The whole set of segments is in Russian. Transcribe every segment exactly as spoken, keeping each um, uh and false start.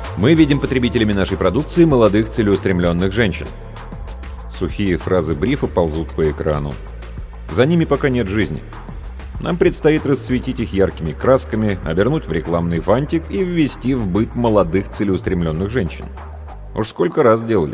Мы видим потребителями нашей продукции молодых целеустремленных женщин. Сухие фразы брифа ползут по экрану. За ними пока нет жизни. Нам предстоит расцветить их яркими красками, обернуть в рекламный фантик и ввести в быт молодых целеустремленных женщин. Уж сколько раз делали.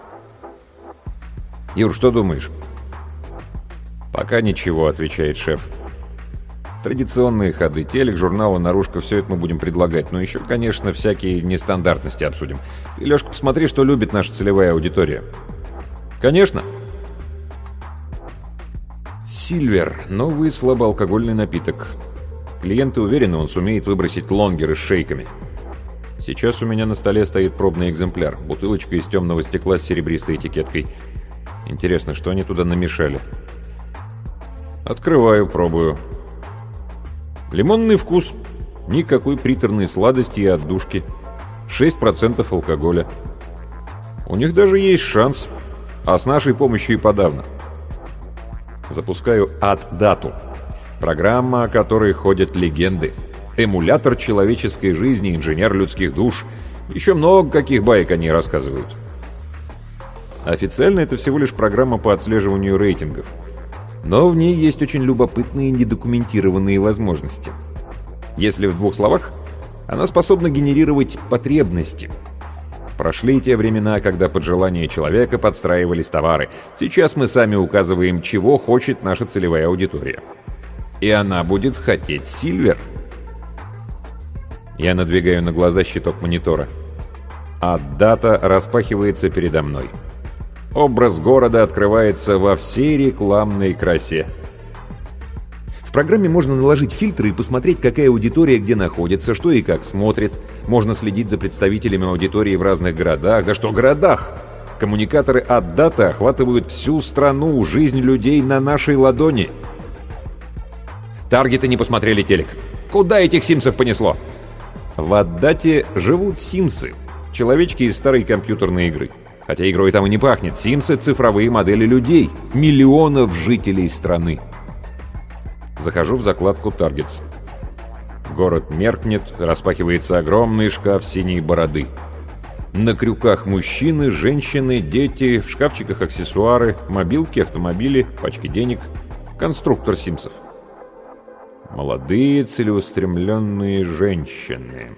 «Юр, что думаешь?» «Пока ничего», — отвечает шеф. «Традиционные ходы, телек, журналы, наружка — все это мы будем предлагать. Но еще, конечно, всякие нестандартности обсудим. Ты, Лешка, посмотри, что любит наша целевая аудитория». «Конечно». «Сильвер» — новый слабоалкогольный напиток. Клиенты уверены, он сумеет выбросить лонгеры с шейками. Сейчас у меня на столе стоит пробный экземпляр. Бутылочка из темного стекла с серебристой этикеткой. Интересно, что они туда намешали? Открываю, пробую. Лимонный вкус. Никакой приторной сладости и отдушки. шесть процентов алкоголя. У них даже есть шанс. А с нашей помощью и подавно. Запускаю Ад-Дату. Программа, о которой ходят легенды. Эмулятор человеческой жизни, инженер людских душ. Еще много каких баек они рассказывают. Официально это всего лишь программа по отслеживанию рейтингов. Но в ней есть очень любопытные недокументированные возможности. Если в двух словах, она способна генерировать потребности. Прошли те времена, когда под желание человека подстраивались товары. Сейчас мы сами указываем, чего хочет наша целевая аудитория. И она будет хотеть Сильвер. Я надвигаю на глаза щиток монитора. А дата распахивается передо мной. Образ города открывается во всей рекламной красе. В программе можно наложить фильтры и посмотреть, какая аудитория где находится, что и как смотрит. Можно следить за представителями аудитории в разных городах. Да что городах! Коммуникаторы от даты охватывают всю страну, жизнь людей на нашей ладони. Таргеты не посмотрели телек. Куда этих симсов понесло? В Аддате живут симсы, человечки из старой компьютерной игры. Хотя игрой там и не пахнет. Симсы — цифровые модели людей, миллионов жителей страны. Захожу в закладку «Таргетс». Город меркнет, распахивается огромный шкаф синей бороды. На крюках мужчины, женщины, дети, в шкафчиках аксессуары, мобилки, автомобили, пачки денег, конструктор симсов. Молодые, целеустремленные женщины.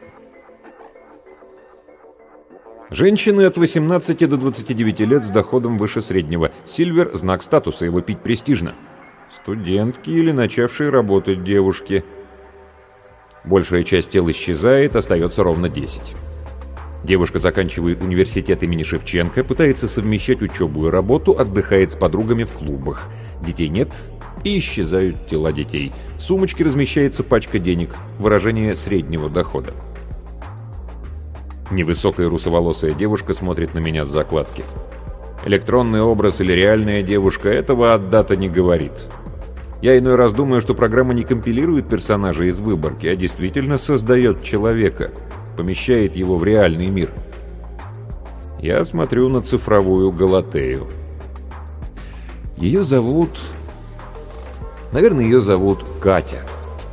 Женщины от восемнадцати до двадцати девяти лет с доходом выше среднего. Сильвер — знак статуса, его пить престижно. Студентки или начавшие работать девушки. Большая часть тел исчезает, остается ровно десять. Девушка заканчивает университет имени Шевченко, пытается совмещать учебу и работу, отдыхает с подругами в клубах. Детей нет, и исчезают тела детей. В сумочке размещается пачка денег, выражение среднего дохода. Невысокая русоволосая девушка смотрит на меня с закладки. Электронный образ или реальная девушка — этого Аддата не говорит. Я иной раз думаю, что программа не компилирует персонажа из выборки, а действительно создает человека, помещает его в реальный мир. Я смотрю на цифровую Галатею. Ее зовут... Наверное, ее зовут Катя.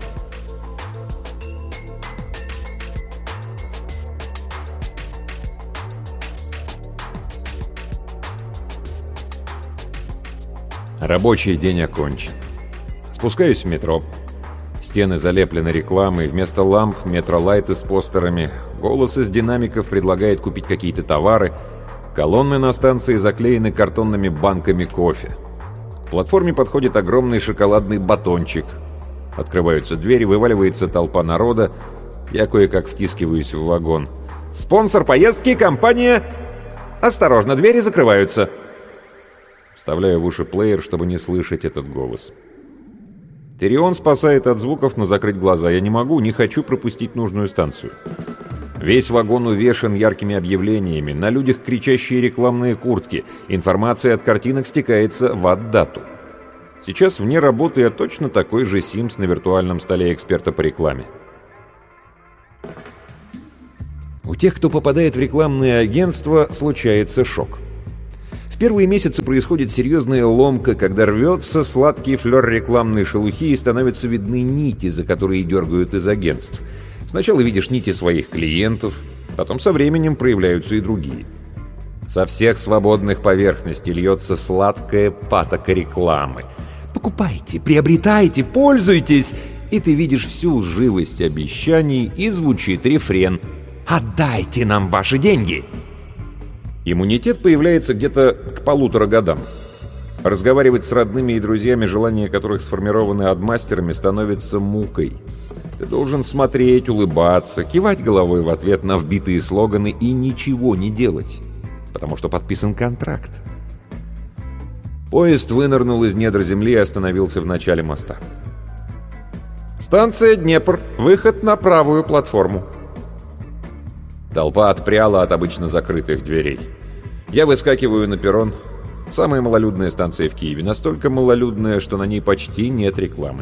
Рабочий день окончен. Спускаюсь в метро. Стены залеплены рекламой, вместо ламп метролайты с постерами. Голос из динамиков предлагает купить какие-то товары. Колонны на станции заклеены картонными банками кофе. К платформе подходит огромный шоколадный батончик. Открываются двери, вываливается толпа народа. Я кое-как втискиваюсь в вагон. «Спонсор поездки — компания...» «Осторожно, двери закрываются!» Вставляю в уши плеер, чтобы не слышать этот голос. Тирион спасает от звуков, но закрыть глаза я не могу, не хочу пропустить нужную станцию. Весь вагон увешан яркими объявлениями, на людях кричащие рекламные куртки. Информация от картинок стекается в Аддату. Сейчас вне работы я точно такой же Симс на виртуальном столе эксперта по рекламе. У тех, кто попадает в рекламные агентства, случается шок. В первые месяцы происходит серьезная ломка, когда рвется сладкий флер рекламной шелухи и становятся видны нити, за которые дергают из агентств. Сначала видишь нити своих клиентов, Потом со временем проявляются и другие. Со всех свободных поверхностей льется сладкая патока рекламы. Покупайте, приобретайте, пользуйтесь, и ты видишь всю живость обещаний, и звучит рефрен: «Отдайте нам ваши деньги!» Иммунитет появляется где-то к полутора годам. Разговаривать с родными и друзьями, желания которых сформированы адмастерами, становится мукой. Ты должен смотреть, улыбаться, кивать головой в ответ на вбитые слоганы и ничего не делать, потому что подписан контракт. Поезд вынырнул из недр земли и остановился в начале моста. «Станция Днепр. Выход на правую платформу». Толпа отпряла от обычно закрытых дверей. Я выскакиваю на перрон. Самая малолюдная станция в Киеве. Настолько малолюдная, что на ней почти нет рекламы.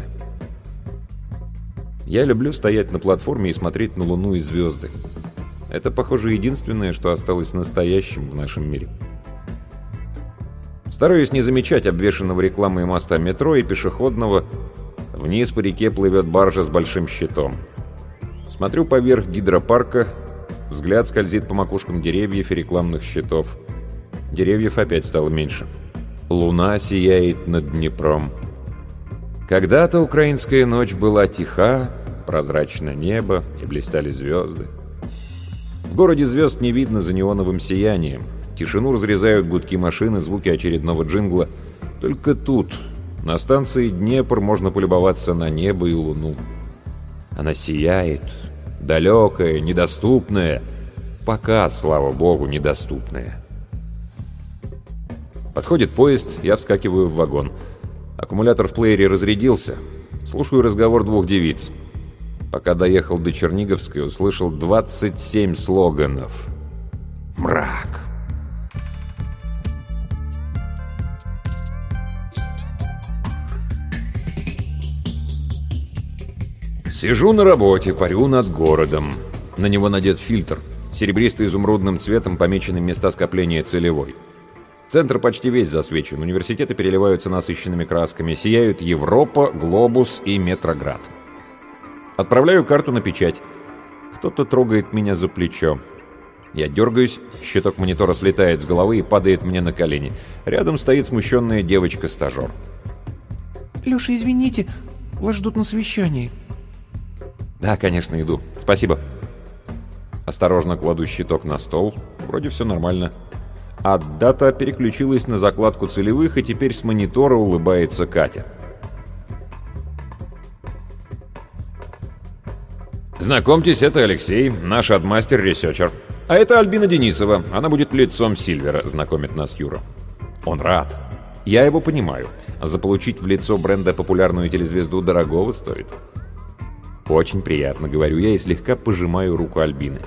Я люблю стоять на платформе и смотреть на Луну и звезды. Это, похоже, единственное, что осталось настоящим в нашем мире. Стараюсь не замечать обвешанного рекламой моста метро и пешеходного. Вниз по реке плывет баржа с большим щитом. Смотрю поверх гидропарка. Взгляд скользит по макушкам деревьев и рекламных щитов. Деревьев опять стало меньше. Луна сияет над Днепром. Когда-то украинская ночь была тиха, прозрачно небо и блистали звезды. В городе звезд не видно за неоновым сиянием. Тишину разрезают гудки машин и звуки очередного джингла. Только тут, на станции Днепр, можно полюбоваться на небо и луну. Она сияет, далекая, недоступная. Пока, слава богу, недоступная. Подходит поезд, я вскакиваю в вагон. Аккумулятор в плеере разрядился. Слушаю разговор двух девиц. Пока доехал до Черниговской, услышал двадцать семь слоганов. Мрак. Сижу на работе, парю над городом. На него надет фильтр. Серебристо-изумрудным цветом помечены места скопления целевой. Центр почти весь засвечен. Университеты переливаются насыщенными красками. Сияют Европа, Глобус и Метроград. Отправляю карту на печать. Кто-то трогает меня за плечо. Я дергаюсь, щиток монитора слетает с головы и падает мне на колени. Рядом стоит смущенная девочка-стажер. «Леша, извините, вас ждут на совещании». «Да, конечно, иду. Спасибо». Осторожно кладу щиток на стол. Вроде все нормально. А дата переключилась на закладку целевых, и теперь с монитора улыбается Катя. Знакомьтесь, это Алексей, наш адмастер-ресерчер. А это Альбина Денисова, она будет лицом Сильвера, знакомит нас Юра. Он рад. Я его понимаю. Заполучить в лицо бренда популярную телезвезду дорогого стоит. Очень приятно, говорю я и слегка пожимаю руку Альбины.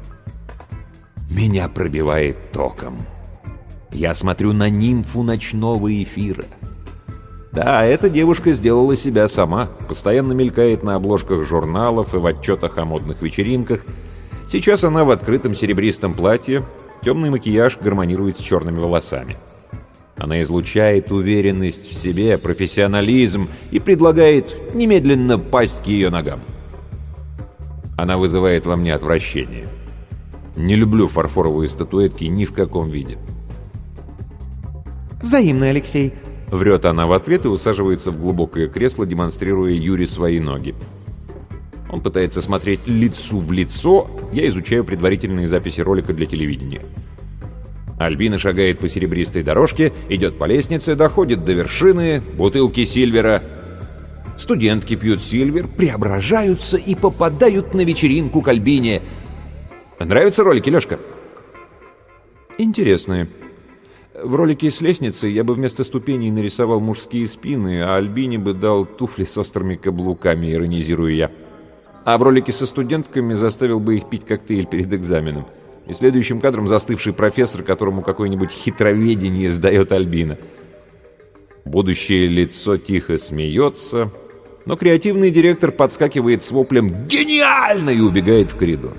Меня пробивает током. Я смотрю на нимфу ночного эфира. Да, эта девушка сделала себя сама. Постоянно мелькает на обложках журналов и в отчетах о модных вечеринках. Сейчас она в открытом серебристом платье. Темный макияж гармонирует с черными волосами. Она излучает уверенность в себе, профессионализм и предлагает немедленно пасть к ее ногам. Она вызывает во мне отвращение. Не люблю фарфоровые статуэтки ни в каком виде. «Взаимно, Алексей», — врет она в ответ и усаживается в глубокое кресло, демонстрируя Юре свои ноги. Он пытается смотреть лицу в лицо, я изучаю предварительные записи ролика для телевидения. Альбина шагает по серебристой дорожке, идет по лестнице, доходит до вершины, бутылки Сильвера. Студентки пьют Сильвер, преображаются и попадают на вечеринку к Альбине. Нравятся ролики, Лешка? Интересные. В ролике с лестницы я бы вместо ступеней нарисовал мужские спины, а Альбине бы дал туфли с острыми каблуками, иронизирую я. А в ролике со студентками заставил бы их пить коктейль перед экзаменом. И следующим кадром застывший профессор, которому какое-нибудь хитроведение сдает Альбина. Будущее лицо тихо смеется, но креативный директор подскакивает с воплем «Гениально!» и убегает в коридор.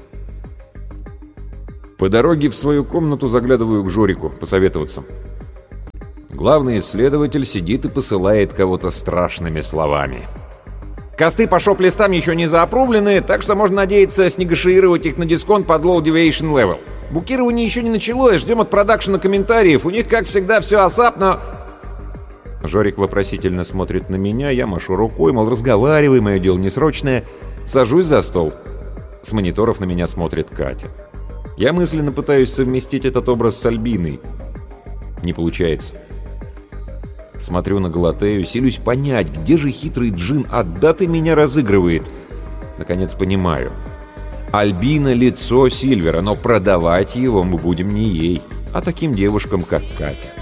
По дороге в свою комнату заглядываю к Жорику посоветоваться. Главный исследователь сидит и посылает кого-то страшными словами. Косты по шоп-листам еще не заопрублены, так что можно надеяться снегошиировать их на дисконт под low deviation level. Букирование еще не началось, ждем от продакшена комментариев. У них, как всегда, все асап, но... Жорик вопросительно смотрит на меня, я машу рукой, мол, разговаривай, мое дело несрочное. Сажусь за стол. С мониторов на меня смотрит Катя. Я мысленно пытаюсь совместить этот образ с Альбиной. Не получается. Смотрю на Галатею, силюсь понять, где же хитрый джин от даты меня разыгрывает. Наконец понимаю. Альбина — лицо Сильвера, но продавать его мы будем не ей, а таким девушкам, как Катя.